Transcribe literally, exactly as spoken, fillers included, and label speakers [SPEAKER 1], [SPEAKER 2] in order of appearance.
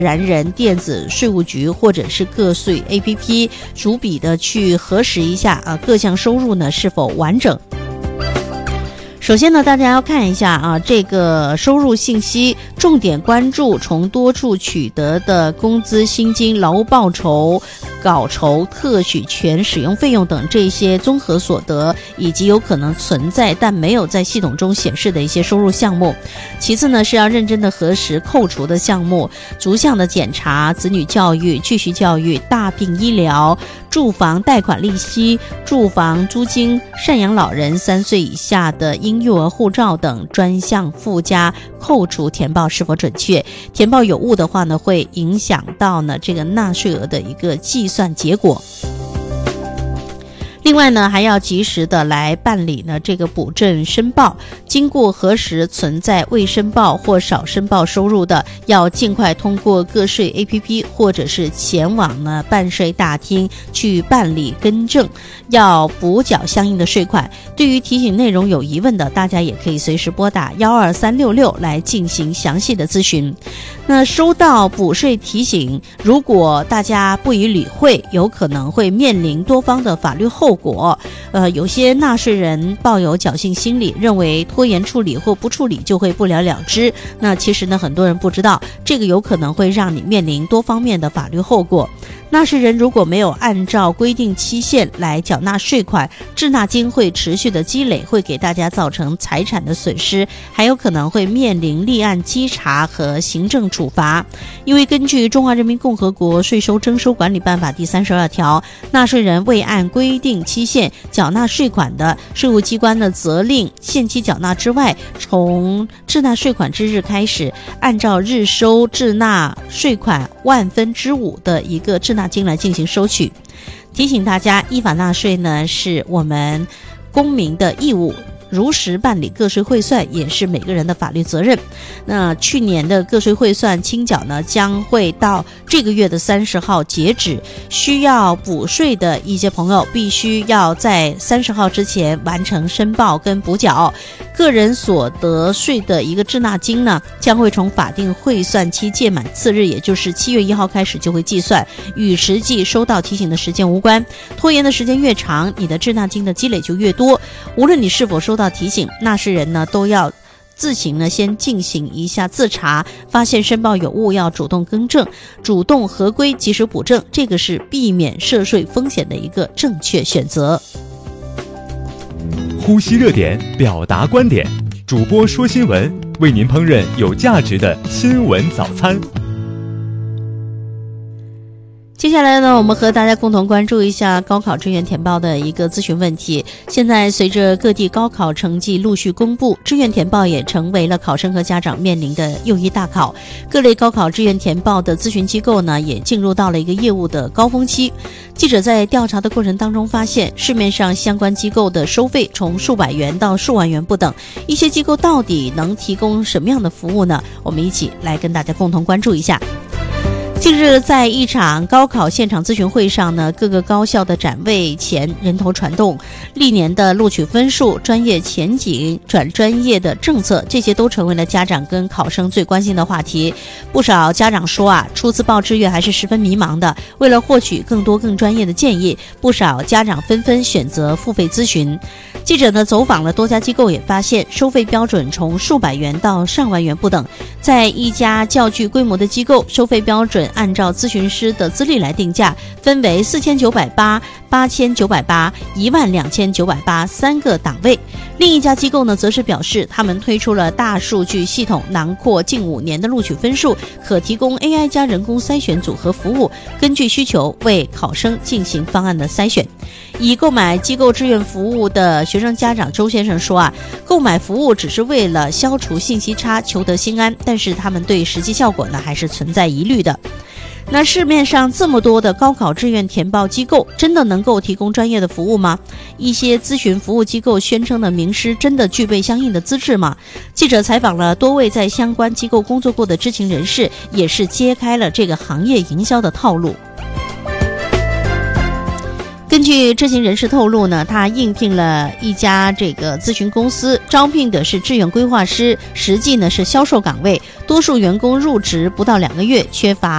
[SPEAKER 1] 然人电子税务局或者是个税 A P P 逐笔的去核实一下啊各项收入呢是否完整。首先呢，大家要看一下啊，这个收入信息，重点关注从多处取得的工资、薪金、劳务报酬、稿酬、特许权使用费用等这些综合所得，以及有可能存在但没有在系统中显示的一些收入项目。其次呢，是要认真的核实扣除的项目，逐项的检查子女教育、继续教育、大病医疗、住房贷款利息、住房租金、赡养老人、三岁以下的婴幼儿护照等专项附加扣除填报是否准确。填报有误的话呢，会影响到呢这个纳税额的一个计算结果。另外呢，还要及时的来办理呢这个补正申报，经过核实存在未申报或少申报收入的，要尽快通过个税 A P P 或者是前往呢办税大厅去办理更正，要补缴相应的税款。对于提醒内容有疑问的，大家也可以随时拨打一二三六六来进行详细的咨询。那收到补税提醒，如果大家不予理会，有可能会面临多方的法律后果。呃，有些纳税人抱有侥幸心理，认为拖延处理或不处理就会不了了之。那其实呢，很多人不知道，这个有可能会让你面临多方面的法律后果。纳税人如果没有按照规定期限来缴纳税款，滞纳金会持续的积累，会给大家造成财产的损失，还有可能会面临立案稽查和行政处罚。因为根据《中华人民共和国税收征收管理办法》第三十二条，纳税人未按规定期限缴纳税款的，税务机关呢责令限期缴纳之外，从滞纳税款之日开始，按照日收滞纳税款万分之五的一个滞纳金来进行收取。提醒大家，依法纳税呢是我们公民的义务，如实办理个税汇算也是每个人的法律责任。那去年的个税汇算清缴呢，将会到这个月的三十号截止。需要补税的一些朋友，必须要在三十号之前完成申报跟补缴。个人所得税的一个滞纳金呢，将会从法定汇算期届满次日，也就是七月一号开始就会计算，与实际收到提醒的时间无关。拖延的时间越长，你的滞纳金的积累就越多。无论你是否收到提醒，纳税人呢都要自行呢先进行一下自查，发现申报有误要主动更正，主动合规及时补正，这个是避免涉税风险的一个正确选择。
[SPEAKER 2] 呼吸热点，表达观点，主播说新闻，为您烹饪有价值的新闻早餐。
[SPEAKER 1] 接下来呢，我们和大家共同关注一下高考志愿填报的一个咨询问题。现在随着各地高考成绩陆续公布，志愿填报也成为了考生和家长面临的又一大考。各类高考志愿填报的咨询机构呢，也进入到了一个业务的高峰期。记者在调查的过程当中发现，市面上相关机构的收费从数百元到数万元不等，一些机构到底能提供什么样的服务呢？我们一起来跟大家共同关注一下。近日，在一场高考现场咨询会上呢，各个高校的展位前人头攒动，历年的录取分数、专业前景、转专业的政策，这些都成为了家长跟考生最关心的话题。不少家长说啊，初次报志愿还是十分迷茫的。为了获取更多更专业的建议，不少家长纷纷选择付费咨询。记者呢走访了多家机构，也发现收费标准从数百元到上万元不等。在一家较具规模的机构，收费标准按照咨询师的资历来定价，分为四千九百八、八千九百八、一万两千九百八三个档位。另一家机构呢，则是表示他们推出了大数据系统，囊括近五年的录取分数，可提供 A I 加人工筛选组合服务，根据需求为考生进行方案的筛选。以购买机构志愿服务的学生家长周先生说啊，购买服务只是为了消除信息差，求得心安，但是他们对实际效果呢还是存在疑虑的。那市面上这么多的高考志愿填报机构，真的能够提供专业的服务吗？一些咨询服务机构宣称的名师真的具备相应的资质吗？记者采访了多位在相关机构工作过的知情人士，也是揭开了这个行业营销的套路。根据知情人士透露呢，他应聘了一家这个咨询公司，招聘的是志愿规划师，实际呢是销售岗位，多数员工入职不到两个月，缺乏